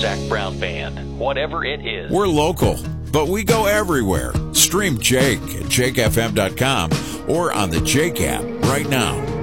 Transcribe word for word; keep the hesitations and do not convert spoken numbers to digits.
Zach Brown Band, whatever it is. We're local, but we go everywhere. Stream Jake at jake f m dot com or on the Jake app right now.